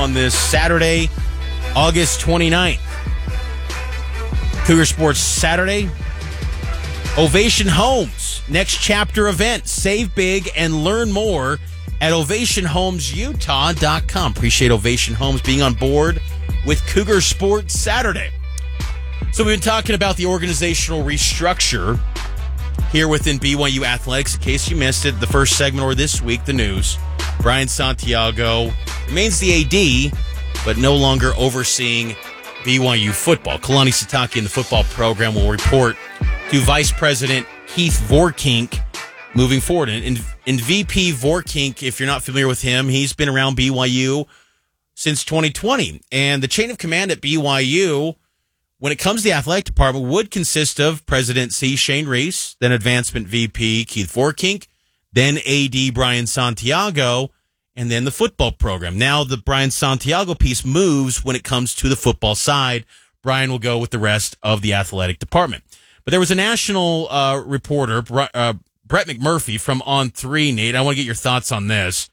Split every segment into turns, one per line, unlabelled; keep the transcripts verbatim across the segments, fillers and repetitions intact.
on this Saturday, August twenty-ninth. Cougar Sports Saturday. Ovation Homes, next chapter event. Save big and learn more at ovation homes utah dot com. Appreciate Ovation Homes being on board with Cougar Sports Saturday. So we've been talking about the organizational restructure here within B Y U Athletics. In case you missed it, the first segment or this week, the news. Brian Santiago remains the A D, but no longer overseeing B Y U football. Kalani Sitake in the football program will report to Vice President Keith Vorkink moving forward. And, and V P Vorkink, if you're not familiar with him, he's been around B Y U since twenty twenty. And the chain of command at B Y U, when it comes to the athletic department, would consist of President C. Shane Reese, then Advancement V P Keith Vorkink, then A D Brian Santiago, and then the football program. Now the Brian Santiago piece moves when it comes to the football side. Brian will go with the rest of the athletic department. But there was a national uh, reporter, uh, Brett McMurphy from On three, Nate. I want to get your thoughts on this.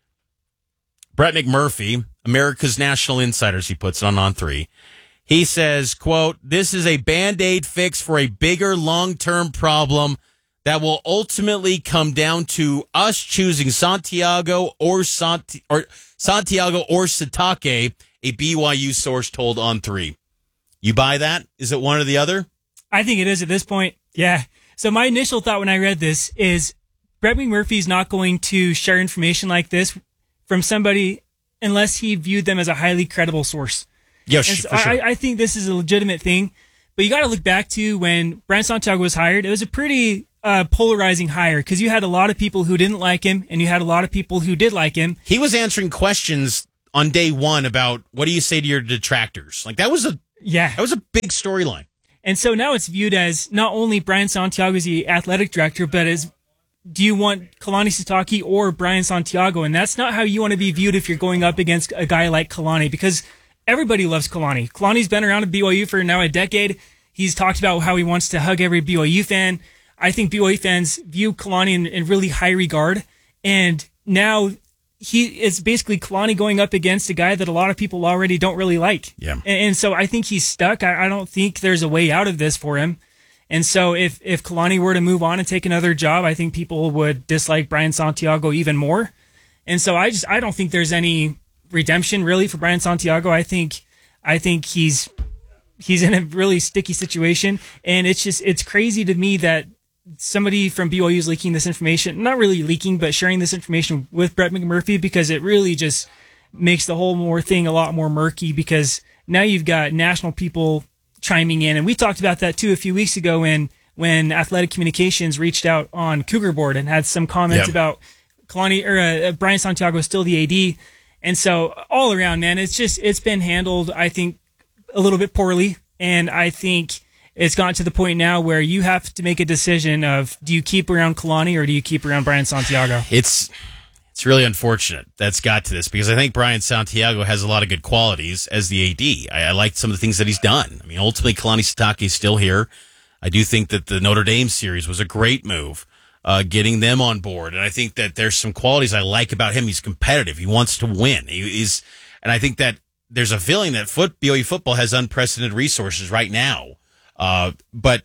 Brett McMurphy, America's National Insider, as he puts it on On three. He says, quote, "This is a Band-Aid fix for a bigger long-term problem that will ultimately come down to us choosing Santiago or Sant- or Santiago or Sitake," a B Y U source told On three. You buy that? Is it one or the other?
I think it is at this point. Yeah. So my initial thought when I read this is Brett McMurphy's not going to share information like this from somebody unless he viewed them as a highly credible source.
Yes,
so
for sure.
I, I think this is a legitimate thing, but you got to look back to when Brian Santiago was hired. It was a pretty uh, polarizing hire because you had a lot of people who didn't like him and you had a lot of people who did like him.
He was answering questions on day one about what do you say to your detractors? Like that was a
yeah,
that was a big storyline.
And so now it's viewed as not only Brian Santiago as the athletic director, but as do you want Kalani Sitake or Brian Santiago? And that's not how you want to be viewed if you're going up against a guy like Kalani, because everybody loves Kalani. Kalani's been around at B Y U for now a decade. He's talked about how he wants to hug every B Y U fan. I think B Y U fans view Kalani in, in really high regard. And now he is basically Kalani going up against a guy that a lot of people already don't really like.
Yeah.
And, and so I think he's stuck. I, I don't think there's a way out of this for him. And so if, if Kalani were to move on and take another job, I think people would dislike Brian Santiago even more. And so I just, I don't think there's any redemption really for Brian Santiago. I think, I think he's, he's in a really sticky situation. And it's just, it's crazy to me that somebody from B Y U is leaking this information, not really leaking, but sharing this information with Brett McMurphy, because it really just makes the whole more thing a lot more murky, because now you've got national people chiming in. And we talked about that too a few weeks ago when, when Athletic Communications reached out on Cougar Board and had some comments
yep.
about Kalani or uh, Brian Santiago is still the A D. And so all around, man, it's just, it's been handled, I think, a little bit poorly. And I think it's gotten to the point now where you have to make a decision of, do you keep around Kalani or do you keep around Brian Santiago?
It's it's really unfortunate that's got to this, because I think Brian Santiago has a lot of good qualities as the A D. I, I liked some of the things that he's done. I mean, ultimately, Kalani Sitake is still here. I do think that the Notre Dame series was a great move, uh, getting them on board. And I think that there's some qualities I like about him. He's competitive. He wants to win. He, he's, and I think that there's a feeling that foot, B Y U football has unprecedented resources right now. Uh, but,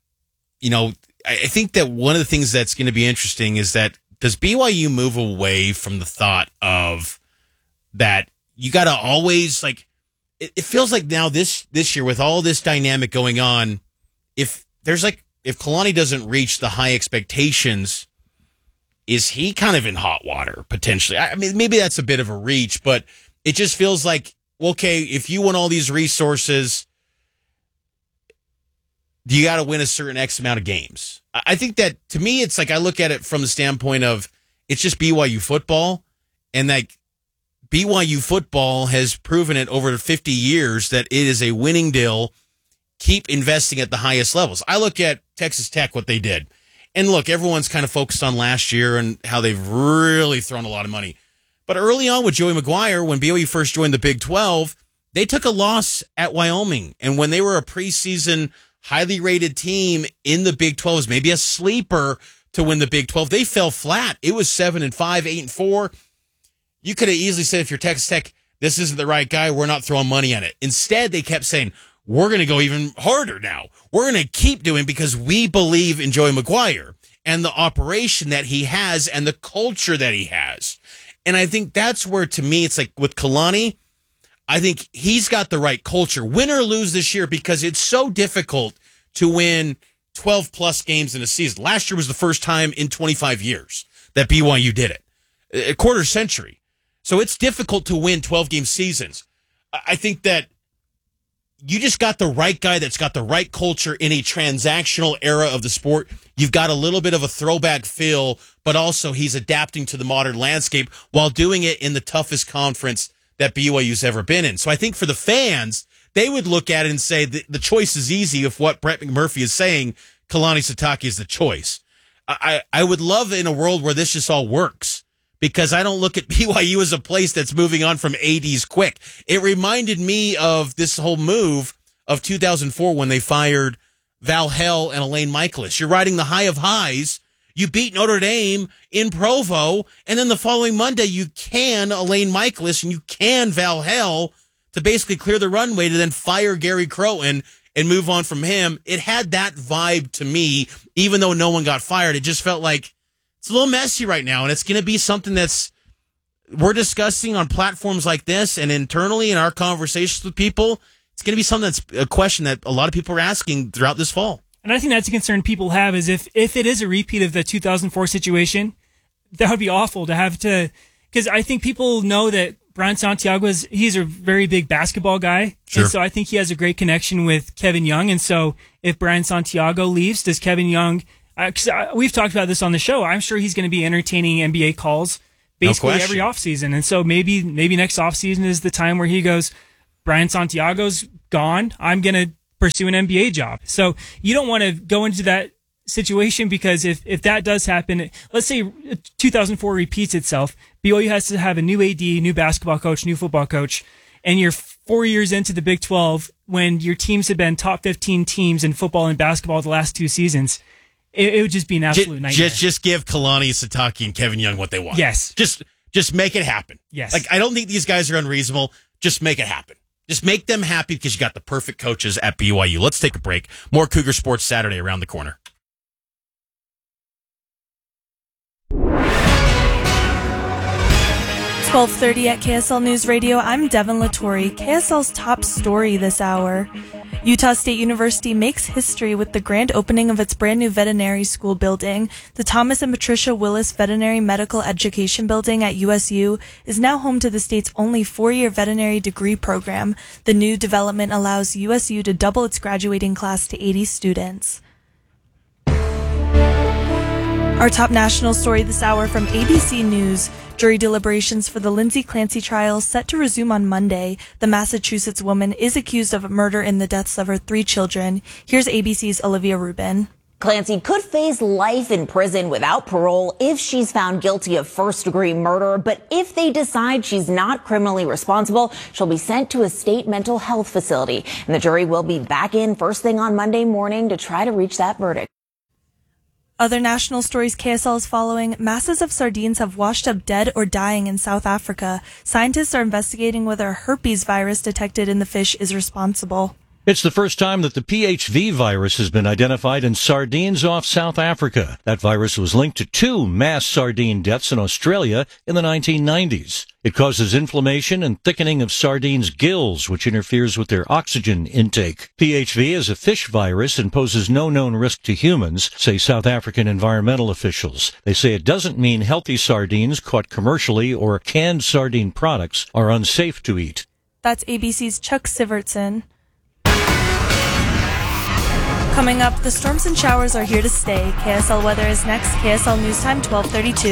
you know, I, I think that one of the things that's going to be interesting is that does B Y U move away from the thought of that you got to always, like, it, it feels like now this, this year with all this dynamic going on, if there's like, if Kalani doesn't reach the high expectations, is he kind of in hot water potentially? I, I mean, maybe that's a bit of a reach, but it just feels like, okay, if you want all these resources, you got to win a certain X amount of games. I think that, to me, it's like I look at it from the standpoint of it's just B Y U football, and like B Y U football has proven it over fifty years that it is a winning deal. Keep investing at the highest levels. I look at Texas Tech, what they did. And look, everyone's kind of focused on last year and how they've really thrown a lot of money. But early on with Joey McGuire, when B Y U first joined the Big twelve, they took a loss at Wyoming. And when they were a preseason highly rated team in the Big twelve, maybe a sleeper to win the Big twelve, they fell flat. It was seven and five, eight and four. You could have easily said, if you're Texas Tech, this isn't the right guy. We're not throwing money on it. Instead, they kept saying, we're going to go even harder now. We're going to keep doing because we believe in Joey McGuire and the operation that he has and the culture that he has. And I think that's where, to me, it's like with Kalani, I think he's got the right culture, win or lose this year, because it's so difficult to win twelve plus games in a season. Last year was the first time in twenty-five years that B Y U did it, a quarter century. So it's difficult to win twelve game seasons. I think that you just got the right guy that's got the right culture in a transactional era of the sport. You've got a little bit of a throwback feel, but also he's adapting to the modern landscape while doing it in the toughest conference that B Y U's ever been in. So I think for the fans, they would look at it and say the, the choice is easy if what Brett McMurphy is saying, Kalani Sitake is the choice. I, I would love in a world where this just all works, because I don't look at B Y U as a place that's moving on from A Ds quick. It reminded me of this whole move of two thousand four when they fired Val Hell and Elaine Michaelis. You're riding the high of highs. You beat Notre Dame in Provo, and then the following Monday you can Elaine Michaelis and you can Val Hell to basically clear the runway to then fire Gary Crowton and move on from him. It had that vibe to me, even though no one got fired. It just felt like it's a little messy right now, and it's going to be something that's we're discussing on platforms like this and internally in our conversations with people. It's going to be something that's a question that a lot of people are asking throughout this fall.
And I think that's a concern people have, is if, if it is a repeat of the two thousand four situation, that would be awful to have to, because I think people know that Brian Santiago is, he's a very big basketball guy.
Sure.
And so I think he has a great connection with Kevin Young. And so if Brian Santiago leaves, does Kevin Young, because uh, we've talked about this on the show, I'm sure he's going to be entertaining N B A calls basically
No
every offseason. And so maybe, maybe next offseason is the time where he goes, Brian Santiago's gone, I'm going to pursue an N B A job. So you don't want to go into that situation, because if, if that does happen, let's say two thousand four repeats itself, B Y U has to have a new A D, new basketball coach, new football coach, and you're four years into the Big twelve when your teams have been top fifteen teams in football and basketball the last two seasons. It, it would just be an absolute
just,
nightmare.
Just, just give Kalani Sitake and Kevin Young what they want.
Yes.
Just, just make it happen.
Yes.
Like, I don't think these guys are unreasonable. Just make it happen. Just make them happy, because you got the perfect coaches at B Y U. Let's take a break. More Cougar Sports Saturday around the corner.
twelve thirty at K S L News Radio. I'm Devin Latore. K S L's top story this hour. Utah State University makes history with the grand opening of its brand new veterinary school building. The Thomas and Patricia Willis Veterinary Medical Education Building at U S U is now home to the state's only four-year veterinary degree program. The new development allows U S U to double its graduating class to eighty students. Our top national story this hour from A B C News. Jury deliberations for the Lindsay Clancy trial set to resume on Monday. The Massachusetts woman is accused of murder in the deaths of her three children. Here's A B C's Olivia Rubin.
Clancy could face life in prison without parole if she's found guilty of first-degree murder. But if they decide she's not criminally responsible, she'll be sent to a state mental health facility. And the jury will be back in first thing on Monday morning to try to reach that verdict.
Other national stories K S L is following. Masses of sardines have washed up dead or dying in South Africa. Scientists are investigating whether a herpes virus detected in the fish is responsible.
It's the first time that the P H V virus has been identified in sardines off South Africa. That virus was linked to two mass sardine deaths in Australia in the nineteen nineties. It causes inflammation and thickening of sardines' gills, which interferes with their oxygen intake. P H V is a fish virus and poses no known risk to humans, say South African environmental officials. They say it doesn't mean healthy sardines caught commercially or canned sardine products are unsafe to eat.
That's A B C's Chuck Sivertson. Coming up, the storms and showers are here to stay. K S L weather is next. K S L News Time, twelve thirty-two.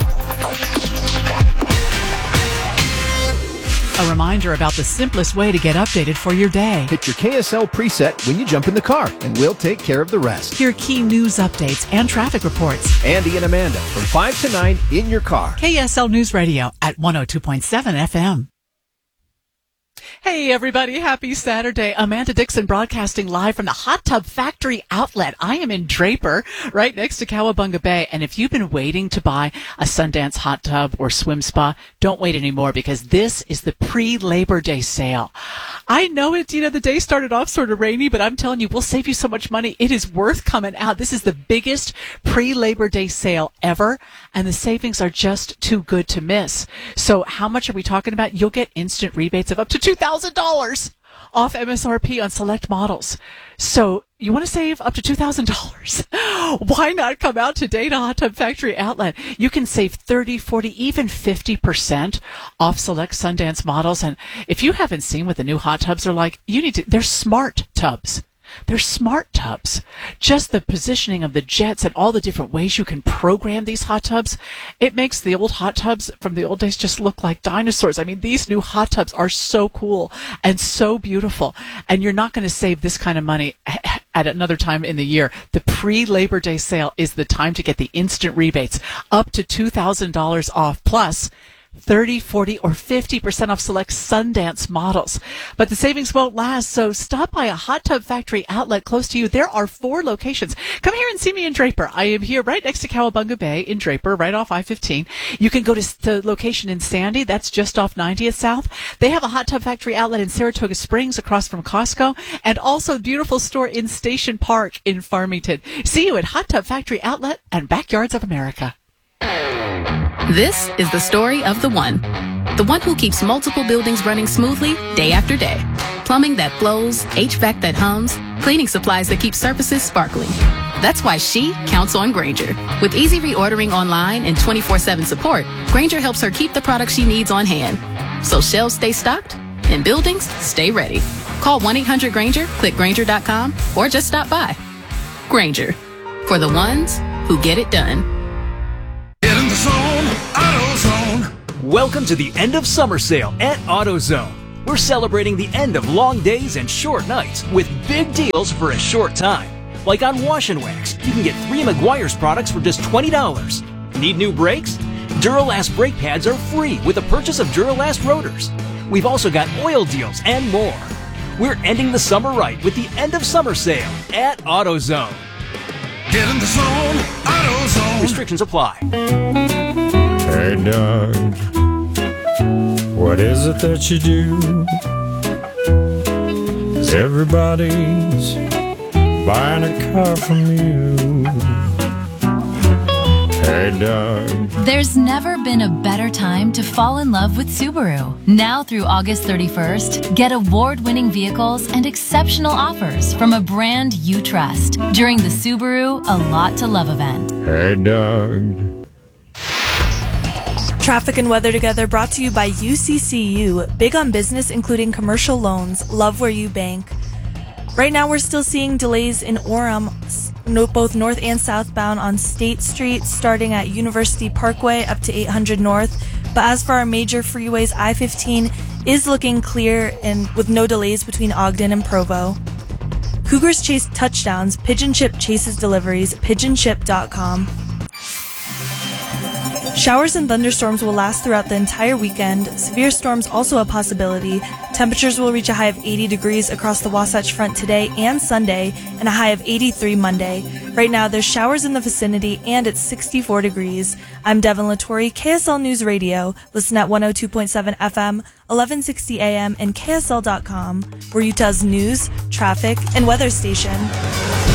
A reminder about the simplest way to get updated for your day.
Hit your K S L preset when you jump in the car, and we'll take care of the rest.
Hear key news updates and traffic reports.
Andy and Amanda from five to nine in your car.
K S L News Radio at one oh two point seven F M.
Hey,
Hey, everybody. Happy Saturday. Amanda Dixon broadcasting live from the Hot Tub Factory Outlet. I am in Draper, right next to Cowabunga Bay. And if you've been waiting to buy a Sundance hot tub or swim spa, don't wait anymore, because this is the pre-Labor Day sale. I know it, you know, the day started off sort of rainy, but I'm telling you, we'll save you so much money. It is worth coming out. This is the biggest pre-Labor Day sale ever, and the savings are just too good to miss. So how much are we talking about? You'll get instant rebates of up to two thousand dollars off M S R P on select models. So you want to save up to two thousand dollars. Why not come out today to Hot Tub Factory Outlet? You can save thirty, forty, even fifty percent off select Sundance models. And if you haven't seen what the new hot tubs are like, you need to, they're smart tubs. They're smart tubs. Just the positioning of the jets and all the different ways you can program these hot tubs, it makes the old hot tubs from the old days just look like dinosaurs. I mean, these new hot tubs are so cool and so beautiful. And you're not going to save this kind of money at another time in the year. The pre-Labor Day sale is the time to get the instant rebates, up to two thousand dollars off, plus thirty, forty, or fifty percent off select Sundance models. But the savings won't last, so stop by a Hot Tub Factory Outlet close to you. There are four locations. Come here and see me in Draper. I am here right next to Cowabunga Bay in Draper, right off I fifteen. You can go to the location in Sandy. That's just off ninetieth South. They have a Hot Tub Factory Outlet in Saratoga Springs across from Costco, and also a beautiful store in Station Park in Farmington. See you at Hot Tub Factory Outlet and Backyards of America.
This is the story of the one. The one who keeps multiple buildings running smoothly day after day. Plumbing that flows, H V A C that hums, cleaning supplies that keep surfaces sparkling. That's why she counts on Grainger. With easy reordering online and twenty-four seven support, Grainger helps her keep the products she needs on hand. So shelves stay stocked and buildings stay ready. Call one eight hundred Grainger, click Grainger dot com, or just stop by. Grainger, for the ones who get it done.
Get in the zone, AutoZone.
Welcome to the end of summer sale at AutoZone. We're celebrating the end of long days and short nights with big deals for a short time. Like on Wash and Wax, you can get three Meguiar's products for just twenty dollars. Need new brakes? Duralast brake pads are free with the purchase of Duralast rotors. We've also got oil deals and more. We're ending the summer right with the end of summer sale at AutoZone.
Get in the zone, AutoZone.
Restrictions apply.
Hey, Doug, what is it that you do? Everybody's buying a car from you. Hey, Doug.
There's never been a better time to fall in love with Subaru. Now through August thirty-first, get award-winning vehicles and exceptional offers from a brand you trust during the Subaru A Lot to Love event.
Hey, Doug.
Traffic and weather together brought to you by U C C U. Big on business, including commercial loans. Love where you bank. Right now, we're still seeing delays in Orem, both north and southbound on State Street, starting at University Parkway up to eight hundred North. But as for our major freeways, I fifteen is looking clear and with no delays between Ogden and Provo. Cougars chase touchdowns. Pigeon Chip chases deliveries. pigeon chip dot com. Showers and thunderstorms will last throughout the entire weekend. Severe storms also a possibility. Temperatures will reach a high of eighty degrees across the Wasatch Front today and Sunday, and a high of eighty-three Monday. Right now, there's showers in the vicinity, and it's sixty-four degrees. I'm Devin Lattori, K S L News Radio. Listen at one oh two point seven F M, eleven sixty A M, and K S L dot com. We're Utah's news, traffic, and weather station.